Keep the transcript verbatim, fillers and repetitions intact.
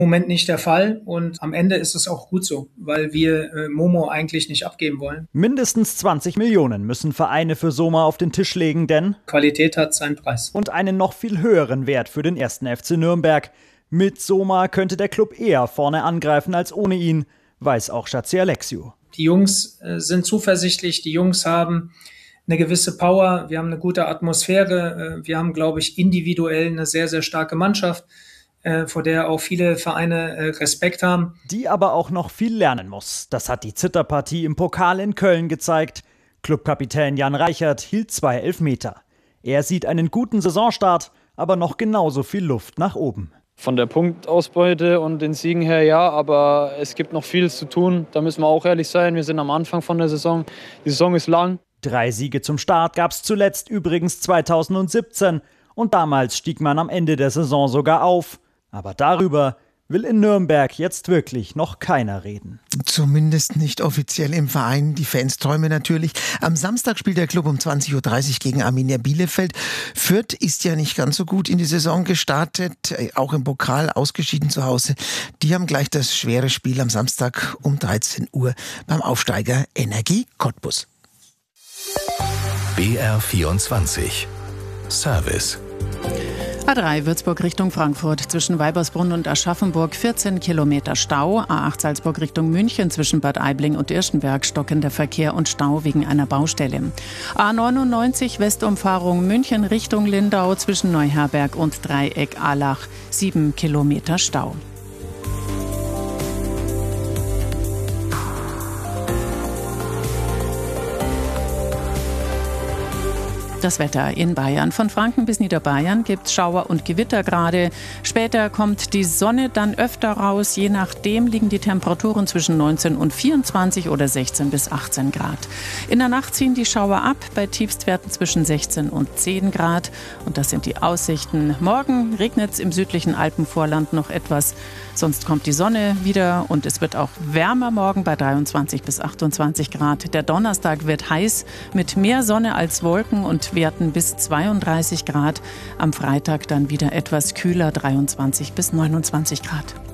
Im Moment nicht der Fall und am Ende ist es auch gut so, weil wir äh, Momo eigentlich nicht abgeben wollen. Mindestens zwanzig Millionen müssen Vereine für Soma auf den Tisch legen, denn Qualität hat seinen Preis. Und einen noch viel höheren Wert für den ersten F C Nürnberg. Mit Soma könnte der Club eher vorne angreifen als ohne ihn, weiß auch Schatzi Alexiou. Die Jungs äh, sind zuversichtlich, die Jungs haben eine gewisse Power, wir haben eine gute Atmosphäre, äh, wir haben, glaube ich, individuell eine sehr, sehr starke Mannschaft, äh, vor der auch viele Vereine äh, Respekt haben. Die aber auch noch viel lernen muss. Das hat die Zitterpartie im Pokal in Köln gezeigt. Clubkapitän Jan Reichert hielt zwei Elfmeter. Er sieht einen guten Saisonstart, aber noch genauso viel Luft nach oben. Von der Punktausbeute und den Siegen her ja, aber es gibt noch viel zu tun. Da müssen wir auch ehrlich sein. Wir sind am Anfang von der Saison. Die Saison ist lang. Drei Siege zum Start gab es zuletzt übrigens zweitausendsiebzehn. Und damals stieg man am Ende der Saison sogar auf. Aber darüber will in Nürnberg jetzt wirklich noch keiner reden. Zumindest nicht offiziell im Verein. Die Fans träumen natürlich. Am Samstag spielt der Club um zwanzig Uhr dreißig gegen Arminia Bielefeld. Fürth ist ja nicht ganz so gut in die Saison gestartet. Auch im Pokal ausgeschieden zu Hause. Die haben gleich das schwere Spiel am Samstag um dreizehn Uhr beim Aufsteiger Energie Cottbus. B R vierundzwanzig Service. A drei Würzburg Richtung Frankfurt zwischen Weibersbrunn und Aschaffenburg vierzehn Kilometer Stau. A acht Salzburg Richtung München zwischen Bad Aibling und Irschenberg stockender Verkehr und Stau wegen einer Baustelle. A neunundneunzig Westumfahrung München Richtung Lindau zwischen Neuherberg und Dreieck Allach sieben Kilometer Stau. Das Wetter in Bayern. Von Franken bis Niederbayern gibt es Schauer und Gewitter gerade. Später kommt die Sonne dann öfter raus. Je nachdem liegen die Temperaturen zwischen neunzehn und vierundzwanzig oder sechzehn bis achtzehn Grad. In der Nacht ziehen die Schauer ab, bei Tiefstwerten zwischen sechzehn und zehn Grad. Und das sind die Aussichten. Morgen regnet es im südlichen Alpenvorland noch etwas. Sonst kommt die Sonne wieder und es wird auch wärmer morgen bei dreiundzwanzig bis achtundzwanzig Grad. Der Donnerstag wird heiß mit mehr Sonne als Wolken und Werten bis zweiunddreißig Grad. Am Freitag dann wieder etwas kühler, dreiundzwanzig bis neunundzwanzig Grad.